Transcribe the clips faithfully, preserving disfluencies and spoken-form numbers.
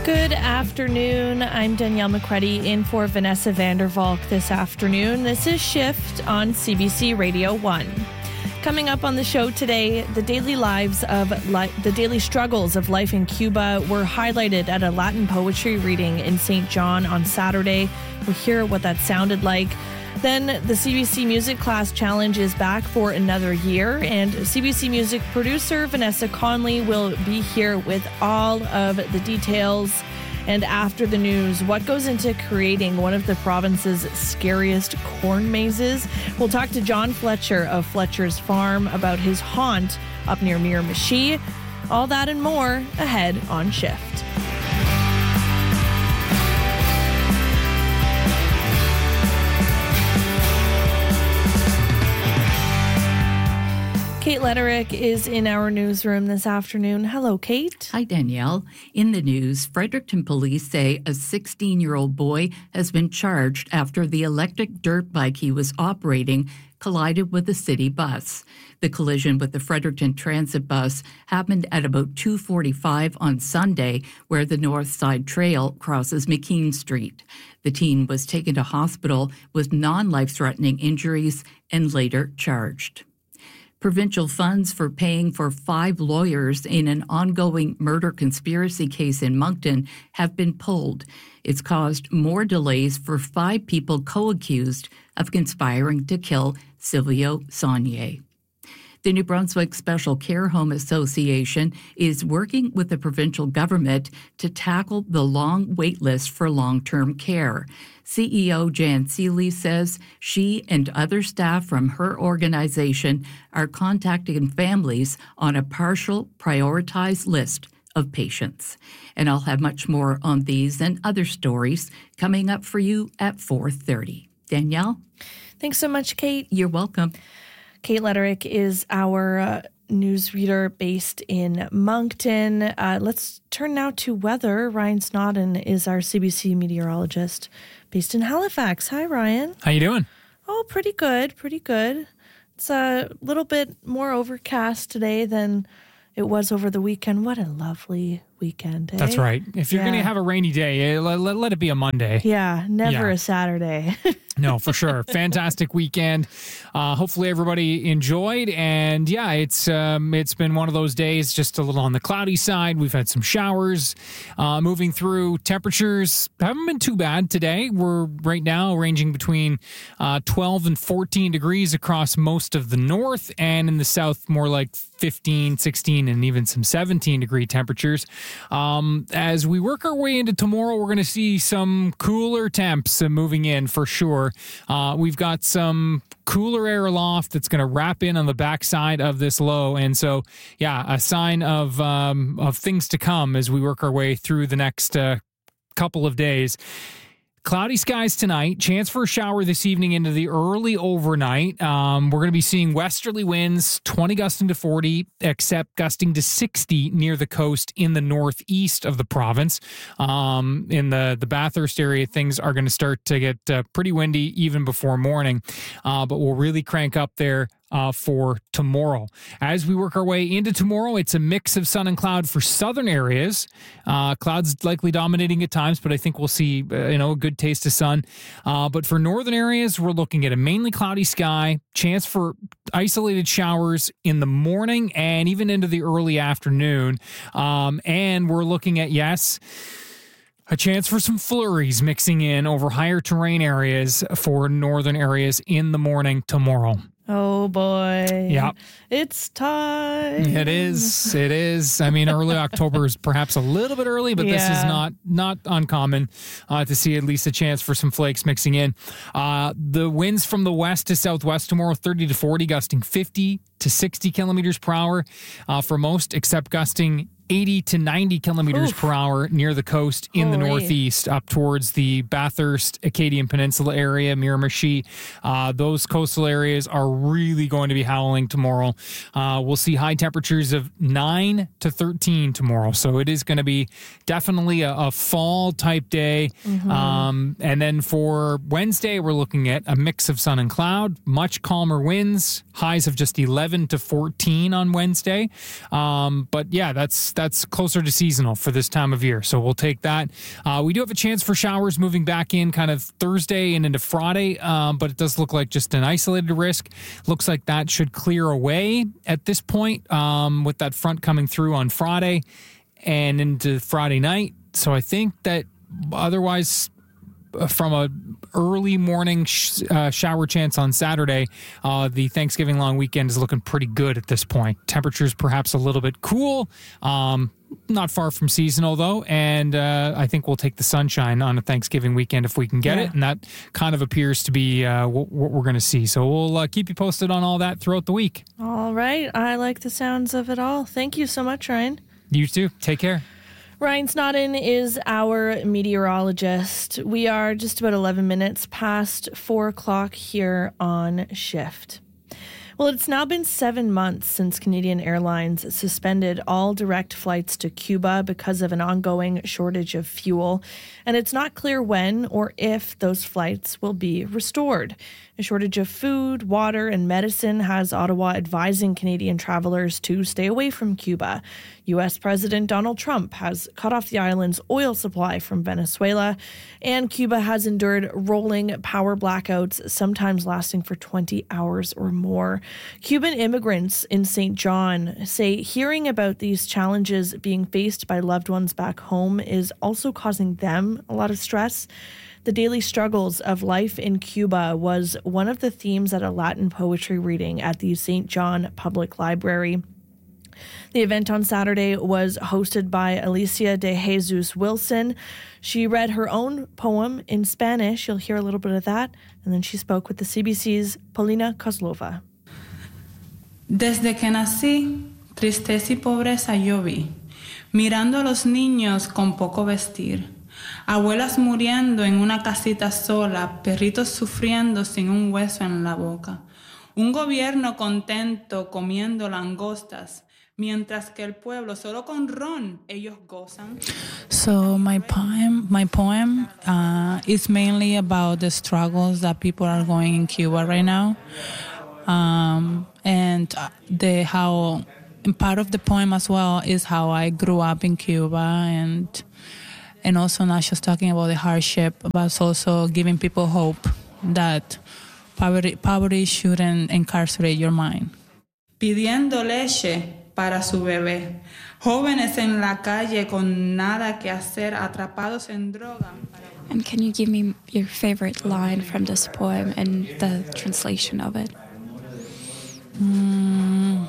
Good afternoon. I'm Danielle McCreddy in for Vanessa Vandervalk this afternoon. This is Shift on C B C Radio one. Coming up on the show today, the daily lives of li- the daily struggles of life in Cuba were highlighted at a Latin poetry reading in Saint John on Saturday. We'll hear what that sounded like. Then the C B C Music Class Challenge is back for another year, and C B C Music producer Vanessa Conley will be here with all of the details. And after the news, what goes into creating one of the province's scariest corn mazes? We'll talk to John Fletcher of Fletcher's Farm about his haunt up near Miramichi. All that and more ahead on Shift. Kate Letterick is in our newsroom this afternoon. Hello, Kate. Hi, Danielle. In the news, Fredericton police say a sixteen-year-old boy has been charged after the electric dirt bike he was operating collided with a city bus. The collision with the Fredericton Transit bus happened at about two forty-five on Sunday, where the North Side Trail crosses McKean Street. The teen was taken to hospital with non-life-threatening injuries and later charged. Provincial funds for paying for five lawyers in an ongoing murder conspiracy case in Moncton have been pulled. It's caused more delays for five people co-accused of conspiring to kill Silvio Saunier. The New Brunswick Special Care Home Association is working with the provincial government to tackle the long wait list for long-term care. C E O Jan Seeley says she and other staff from her organization are contacting families on a partial prioritized list of patients. And I'll have much more on these and other stories coming up for you at four thirty. Danielle? Thanks so much, Kate. You're welcome. Kate Letterick is our uh, newsreader based in Moncton. Uh, let's turn now to weather. Ryan Snodden is our C B C meteorologist based in Halifax. Hi, Ryan. How you doing? Oh, pretty good, pretty good. It's a little bit more overcast today than it was over the weekend. What a lovely weekend, eh? That's right. If you're Yeah. going to have a rainy day, let, let, let it be a Monday. Yeah, never Yeah. a Saturday. No, for sure. Fantastic weekend. Uh, hopefully everybody enjoyed. And yeah, it's um, it's been one of those days, just a little on the cloudy side. We've had some showers uh, moving through. Temperatures haven't been too bad today. We're right now ranging between uh, twelve and fourteen degrees across most of the north, and in the south, more like fifteen, sixteen, and even some seventeen degree temperatures. Um, as we work our way into tomorrow, we're going to see some cooler temps uh, moving in for sure. Uh, we've got some cooler air aloft that's going to wrap in on the backside of this low. And so, yeah, a sign of um, of things to come as we work our way through the next uh, couple of days. Cloudy skies tonight, chance for a shower this evening into the early overnight. Um, we're going to be seeing westerly winds, twenty gusting to forty, except gusting to sixty near the coast in the northeast of the province. Um, in the, the Bathurst area, things are going to start to get uh, pretty windy even before morning, uh, but we'll really crank up there Uh, for tomorrow. As we work our way into tomorrow, it's a mix of sun and cloud for southern areas. Uh, clouds likely dominating at times, but I think we'll see uh, you know a good taste of sun. Uh, but for northern areas, we're looking at a mainly cloudy sky, chance for isolated showers in the morning and even into the early afternoon. Um, and we're looking at, yes, a chance for some flurries mixing in over higher terrain areas for northern areas in the morning tomorrow. Oh, boy. Yeah. It's time. It is. It is. I mean, early October is perhaps a little bit early, but Yeah. this is not not uncommon uh, to see at least a chance for some flakes mixing in. Uh, the winds from the west to southwest tomorrow, thirty to forty, gusting fifty to sixty kilometers per hour uh, for most, except gusting eighty to ninety kilometers Oof. per hour near the coast in Holy. the northeast, up towards the Bathurst, Acadian Peninsula area, Miramichi. Uh, those coastal areas are really going to be howling tomorrow. Uh, we'll see high temperatures of nine to thirteen tomorrow. So it is going to be definitely a, a fall type day. Mm-hmm. Um, and then for Wednesday, we're looking at a mix of sun and cloud, much calmer winds, highs of just eleven to fourteen on Wednesday. Um, but yeah, that's that's closer to seasonal for this time of year. So we'll take that. Uh, we do have a chance for showers moving back in kind of Thursday and into Friday, um, but it does look like just an isolated risk. Looks like that should clear away at this point um, with that front coming through on Friday and into Friday night. So I think that otherwise, from a early morning sh- uh, shower chance on Saturday, uh, the Thanksgiving long weekend is looking pretty good at this point. Temperatures perhaps a little bit cool, um, not far from seasonal though, and uh, I think we'll take the sunshine on a Thanksgiving weekend if we can get yeah. it, and that kind of appears to be uh, what, what we're going to see. So we'll uh, keep you posted on all that throughout the week. All right. I like the sounds of it all. Thank you so much, Ryan. You too. Take care. Ryan Snodden is our meteorologist. We are just about eleven minutes past four o'clock here on Shift. Well, it's now been seven months since Canadian Airlines suspended all direct flights to Cuba because of an ongoing shortage of fuel, and it's not clear when or if those flights will be restored. A shortage of food, water, and medicine has Ottawa advising Canadian travelers to stay away from Cuba. U S President Donald Trump has cut off the island's oil supply from Venezuela, and Cuba has endured rolling power blackouts, sometimes lasting for twenty hours or more. Cuban immigrants in Saint John say hearing about these challenges being faced by loved ones back home is also causing them a lot of stress. The daily struggles of life in Cuba was one of the themes at a Latin poetry reading at the Saint John Public Library. The event on Saturday was hosted by Alicia de Jesus Wilson. She read her own poem in Spanish. You'll hear a little bit of that. And then she spoke with the C B C's Paulina Kozlova. Desde que nací, tristeza y pobreza yo vi, mirando a los niños con poco vestir. Abuelas muriendo en una casita sola, perritos sufriendo sin un hueso en la boca. Un gobierno contento comiendo langostas, mientras que el pueblo solo con ron ellos gozan. So my poem, my poem uh, is mainly about the struggles that people are going in Cuba right now, um, and the how. And part of the poem as well is how I grew up in Cuba, and and also not just talking about the hardship, but also giving people hope that poverty poverty shouldn't incarcerate your mind. Pidiendo leche para su bebé. Jóvenes en la calle con nada que hacer, atrapados en droga. And can you give me your favorite line from this poem and the translation of it? Mm,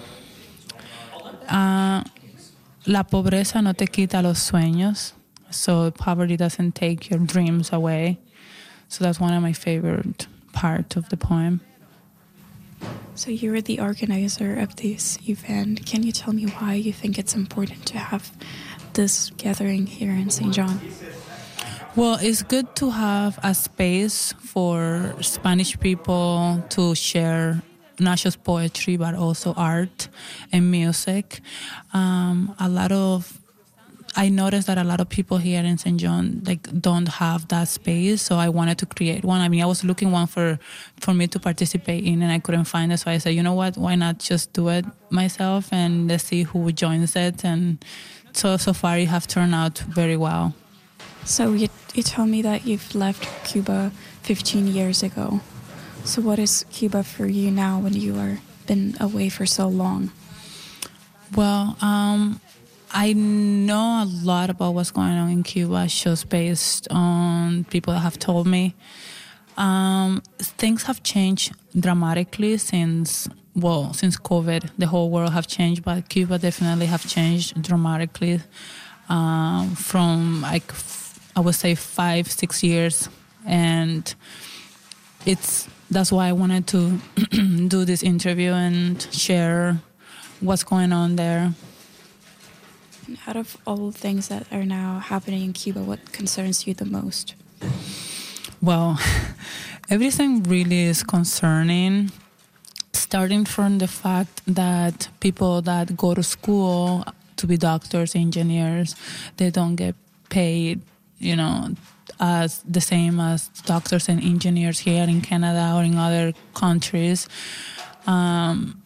uh, la pobreza no te quita los sueños, so poverty doesn't take your dreams away. So that's one of my favorite parts of the poem. So you were the organizer of this event. Can you tell me why you think it's important to have this gathering here in Saint John? Well, it's good to have a space for Spanish people to share not just poetry, but also art and music. Um, a lot of I noticed that a lot of people here in Saint John like don't have that space, so I wanted to create one. I mean, I was looking one for, for me to participate in, and I couldn't find it, so I said, you know what, why not just do it myself, and let's see who joins it. And so, so far it have turned out very well. So you, you told me that you've left Cuba fifteen years ago. So what is Cuba for you now when you are been away for so long? Well, um... I know a lot about what's going on in Cuba just based on people that have told me. Um, things have changed dramatically since, well, since COVID. The whole world have changed, but Cuba definitely have changed dramatically um, from, like, I would say five, six years. And it's that's why I wanted to do this interview and share what's going on there. Out of all the things that are now happening in Cuba, what concerns you the most? Well, everything really is concerning, starting from the fact that people that go to school to be doctors, engineers, they don't get paid, you know, as the same as doctors and engineers here in Canada or in other countries. Um,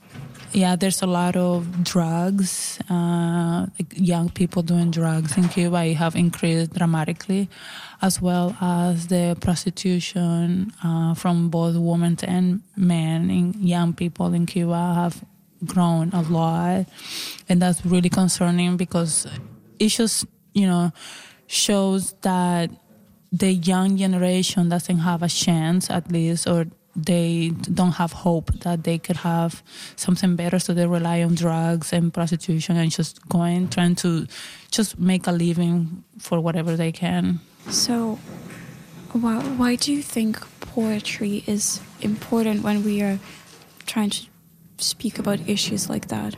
yeah, there's a lot of drugs, uh, like young people doing drugs in Cuba. It have increased dramatically, as well as the prostitution uh, from both women and men. In young people in Cuba have grown a lot, and that's really concerning because it just, you know, shows that the young generation doesn't have a chance, at least, or they don't have hope that they could have something better, so they rely on drugs and prostitution and just going, trying to just make a living for whatever they can. So, why, why do you think poetry is important when we are trying to speak about issues like that?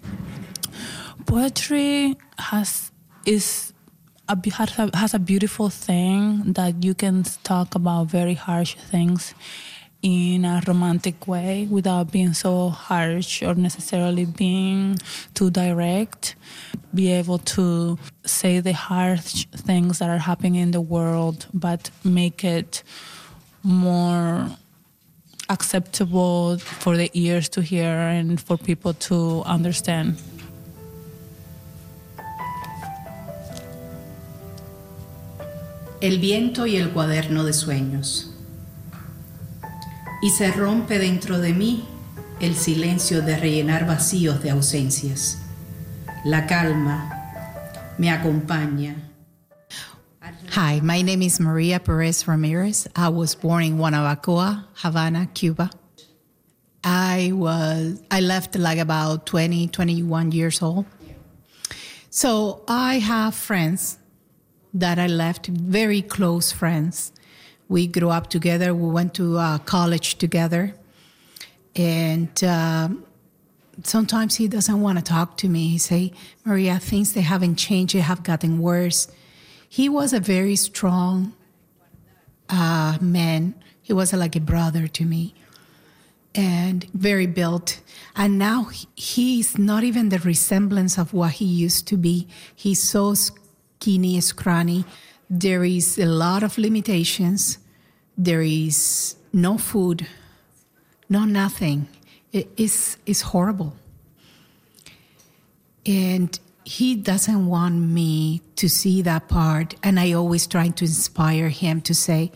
Poetry has is a, has a, has a beautiful thing that you can talk about very harsh things in a romantic way without being so harsh or necessarily being too direct. Be able to say the harsh things that are happening in the world, but make it more acceptable for the ears to hear and for people to understand. El viento y el cuaderno de sueños. Y se rompe dentro de mí el silencio de rellenar vacíos de ausencias. La calma me acompaña. Hi, my name is Maria Perez Ramirez. I was born in Guanabacoa, Havana, Cuba. I was I left like about twenty, twenty-one years old. So I have friends that I left, very close friends. We grew up together. We went to uh, college together. And uh, sometimes he doesn't want to talk to me. He say, Maria, things, they haven't changed. They have gotten worse. He was a very strong uh, man. He was like a brother to me and very built. And now he's not even the resemblance of what he used to be. He's so skinny, scrawny. There is a lot of limitations. There is no food, no nothing. It is it's horrible. And he doesn't want me to see that part. And I always try to inspire him to say,